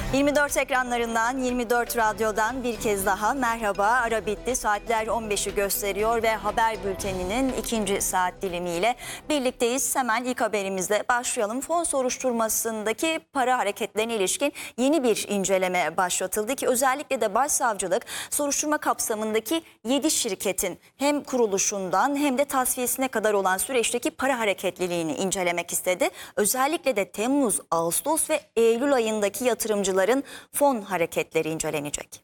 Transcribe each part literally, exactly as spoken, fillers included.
yirmi dört ekranlarından, yirmi dört radyodan bir kez daha merhaba. Ara bitti. Saatler on beşi gösteriyor ve haber bülteninin ikinci saat dilimiyle birlikteyiz. Hemen ilk haberimizle başlayalım. Fon soruşturmasındaki para hareketlerine ilişkin yeni bir inceleme başlatıldı ki özellikle de Başsavcılık soruşturma kapsamındaki yedi şirketin hem kuruluşundan hem de tasfiyesine kadar olan süreçteki para hareketliliğini incelemek istedi. Özellikle de Temmuz, Ağustos ve Eylül ayındaki yatırımcılar fon hareketleri incelenecek.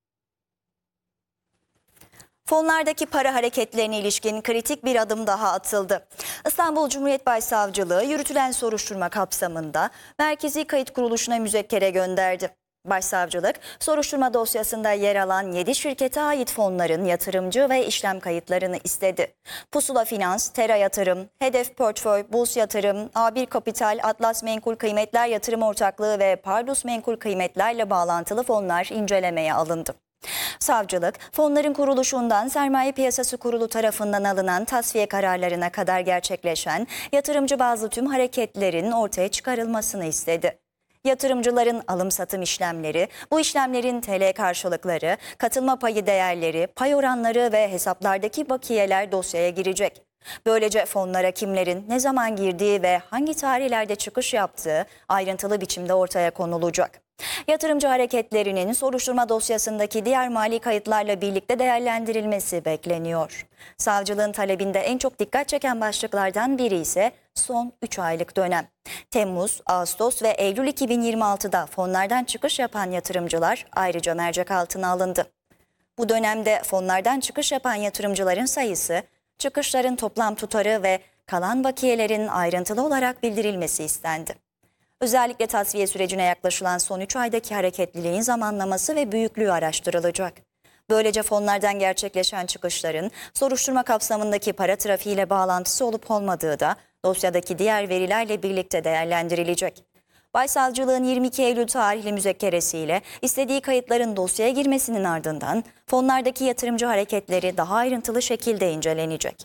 Fonlardaki para hareketlerine ilişkin kritik bir adım daha atıldı. İstanbul Cumhuriyet Başsavcılığı yürütülen soruşturma kapsamında Merkezi Kayıt Kuruluşu'na müzekkere gönderdi. Başsavcılık, soruşturma dosyasında yer alan yedi şirkete ait fonların yatırımcı ve işlem kayıtlarını istedi. Pusula Finans, Tera Yatırım, Hedef Portföy, Burs Yatırım, A bir Kapital, Atlas Menkul Kıymetler Yatırım Ortaklığı ve Pardus Menkul Kıymetlerle bağlantılı fonlar incelemeye alındı. Savcılık, fonların kuruluşundan Sermaye Piyasası Kurulu tarafından alınan tasfiye kararlarına kadar gerçekleşen yatırımcı bazlı tüm hareketlerin ortaya çıkarılmasını istedi. Yatırımcıların alım-satım işlemleri, bu işlemlerin T L karşılıkları, katılma payı değerleri, pay oranları ve hesaplardaki bakiyeler dosyaya girecek. Böylece fonlara kimlerin ne zaman girdiği ve hangi tarihlerde çıkış yaptığı ayrıntılı biçimde ortaya konulacak. Yatırımcı hareketlerinin soruşturma dosyasındaki diğer mali kayıtlarla birlikte değerlendirilmesi bekleniyor. Savcılığın talebinde en çok dikkat çeken başlıklardan biri ise son üç aylık dönem. Temmuz, Ağustos ve Eylül iki bin yirmi altıda fonlardan çıkış yapan yatırımcılar ayrıca mercek altına alındı. Bu dönemde fonlardan çıkış yapan yatırımcıların sayısı, çıkışların toplam tutarı ve kalan bakiyelerin ayrıntılı olarak bildirilmesi istendi. Özellikle tasfiye sürecine yaklaşılan son üç aydaki hareketliliğin zamanlaması ve büyüklüğü araştırılacak. Böylece fonlardan gerçekleşen çıkışların soruşturma kapsamındaki para trafiğiyle bağlantısı olup olmadığı da dosyadaki diğer verilerle birlikte değerlendirilecek. Başsavcılığın yirmi iki Eylül tarihli müzekkeresiyle istediği kayıtların dosyaya girmesinin ardından fonlardaki yatırımcı hareketleri daha ayrıntılı şekilde incelenecek.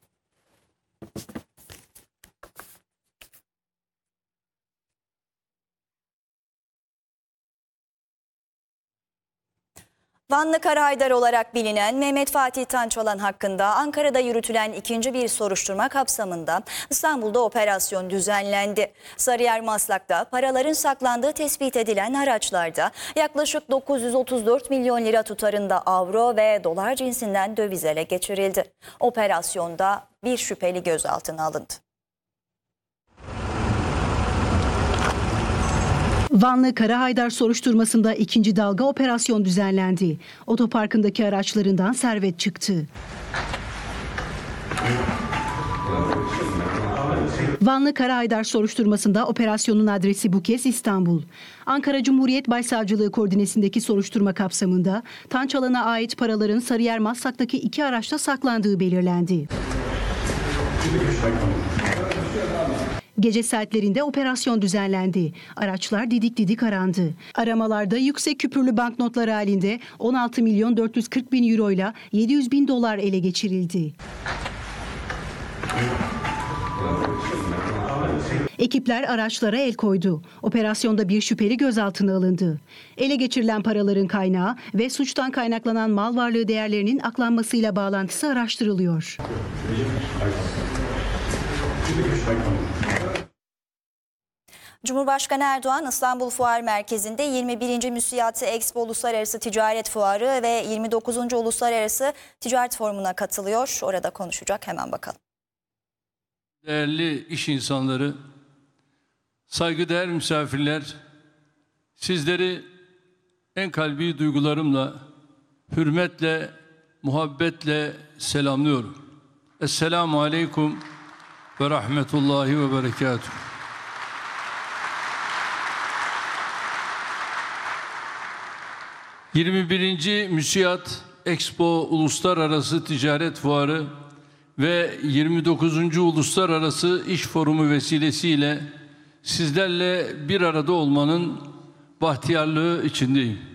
Vanlı Karahaydar olarak bilinen Mehmet Fatih Tançoğlan hakkında Ankara'da yürütülen ikinci bir soruşturma kapsamında İstanbul'da operasyon düzenlendi. Sarıyer Maslak'ta paraların saklandığı tespit edilen araçlarda yaklaşık dokuz yüz otuz dört milyon lira tutarında avro ve dolar cinsinden döviz ele geçirildi. Operasyonda bir şüpheli gözaltına alındı. Vanlı Karahaydar soruşturmasında ikinci dalga operasyon düzenlendi. Otoparkındaki araçlarından servet çıktı. Vanlı Karahaydar soruşturmasında operasyonun adresi bu kez İstanbul. Ankara Cumhuriyet Başsavcılığı koordinesindeki soruşturma kapsamında Tançoğlan'a ait paraların Sarıyer Maslak'taki iki araçta saklandığı belirlendi. Gece saatlerinde operasyon düzenlendi. Araçlar didik didik arandı. Aramalarda yüksek küpürlü banknotlar halinde on altı milyon dört yüz kırk bin euro ile yedi yüz bin dolar ele geçirildi. Ekipler araçlara el koydu. Operasyonda bir şüpheli gözaltına alındı. Ele geçirilen paraların kaynağı ve suçtan kaynaklanan mal varlığı değerlerinin aklanmasıyla bağlantısı araştırılıyor. Cumhurbaşkanı Erdoğan İstanbul Fuar Merkezi'nde yirmi birinci Müsiyat Expo Uluslararası Ticaret Fuarı ve yirmi dokuzuncu Uluslararası Ticaret Forumu'na katılıyor. Orada konuşacak, hemen bakalım. Değerli iş insanları, saygıdeğer misafirler, sizleri en kalbi duygularımla, hürmetle, muhabbetle selamlıyorum. Esselamu Aleyküm ve Rahmetullahi ve Berekatuhu. yirmi birinci Müsiyat Expo Uluslararası Ticaret Fuarı ve yirmi dokuzuncu Uluslararası İş Forumu vesilesiyle sizlerle bir arada olmanın bahtiyarlığı içindeyim.